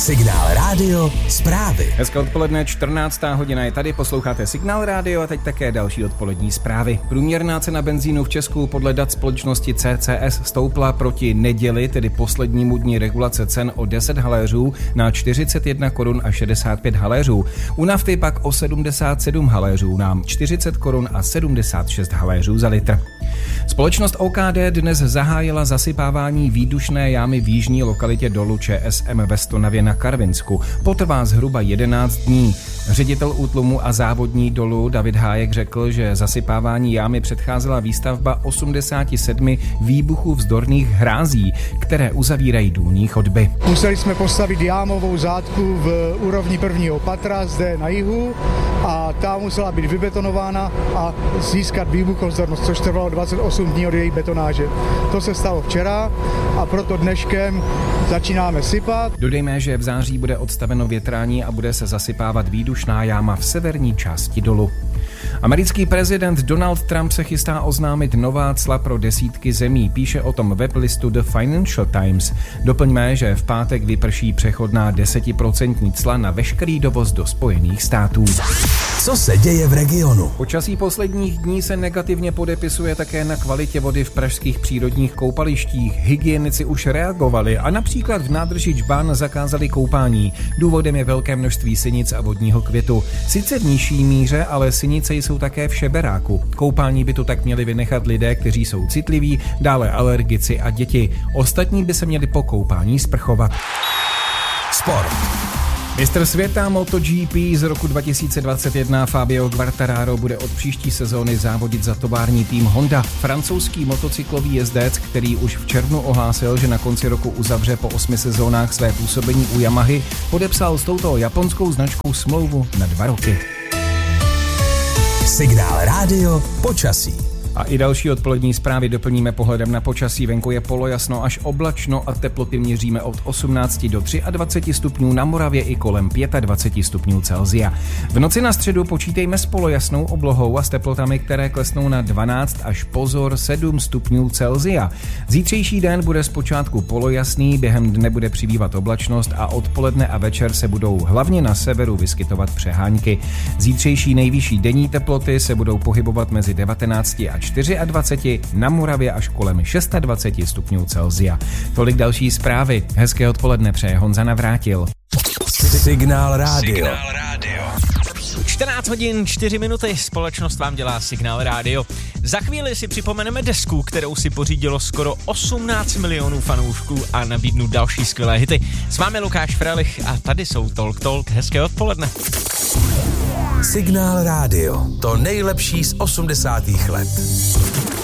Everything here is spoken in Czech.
Signál Rádio zprávy. Hezké odpoledne, 14. hodina je tady, posloucháte Signál Rádio a teď také další odpolední zprávy. Průměrná cena benzínu v Česku podle dat společnosti CCS stoupla proti neděli, tedy poslednímu dni regulace cen o 10 haléřů na 41 korun a 65 haléřů. U nafty pak o 77 haléřů na 40 korun a 76 haléřů za litr. Společnost OKD dnes zahájila zasypávání výdušné jámy v jižní lokalitě dolu ČSM ve Stonavě na Karvinsku. Potrvá zhruba 11 dní. Ředitel útlumu a závodní dolu David Hájek řekl, že zasypávání jámy předcházela výstavba 87 výbuchů vzdorných hrází, které uzavírají důlní chodby. Museli jsme postavit jámovou zátku v úrovni prvního patra zde na jihu a ta musela být vybetonována a získat výbuchovzdornost, což trvalo 28 dní od její betonáže. To se stalo včera a proto dneškem začínáme sypat. Dodejme, že v září bude odstaveno větrání a bude se zasypávat výdušná jáma v severní části dolu. Americký prezident Donald Trump se chystá oznámit nová cla pro desítky zemí, píše o tom weblistu The Financial Times. Doplňme, že v pátek vyprší přechodná 10% cla na veškerý dovoz do Spojených států. Co se děje v regionu? Počasí posledních dní se negativně podepisuje také na kvalitě vody v pražských přírodních koupalištích. Hygienici už reagovali a například v nádrži Džban zakázali koupání. Důvodem je velké množství sinic a vodního květu. Sice v nižší míře, ale sinice jsou také v šeberáku. Koupání by tu tak měli vynechat lidé, kteří jsou citliví, dále alergici a děti. Ostatní by se měli po koupání sprchovat. Sport. Mistr světa MotoGP z roku 2021 Fabio Quartararo bude od příští sezóny závodit za tovární tým Honda. Francouzský motocyklový jezdec, který už v červnu ohlásil, že na konci roku uzavře po 8 sezónách své působení u Yamahy, podepsal s touto japonskou značkou smlouvu na 2 roky. Signál Rádio počasí. A i další odpolední zprávy doplníme pohledem na počasí. Venku je polojasno až oblačno a teploty měříme od 18 do 23 stupňů, na Moravě i kolem 25 stupňů Celsia. V noci na středu počítejme s polojasnou oblohou a s teplotami, které klesnou na 12 až pozor 7 stupňů Celsia. Zítřejší den bude zpočátku polojasný, během dne bude přibývat oblačnost a odpoledne a večer se budou hlavně na severu vyskytovat přehánky. Zítřejší nejvyšší denní teploty se budou pohybovat mezi 19 a 24, na Moravě až kolem 26 stupňů Celsia. Tolik další zprávy. Hezké odpoledne přeje Honza Navrátil. Signál Rádio. 14 hodin 4 minuty, společnost vám dělá Signál Rádio. Za chvíli si připomeneme desku, kterou si pořídilo skoro 18 milionů fanoušků a nabídnu další skvělé hity. S vámi Lukáš Frelich a tady jsou Talk. Hezké odpoledne. Signál Rádio. To nejlepší z 80. let.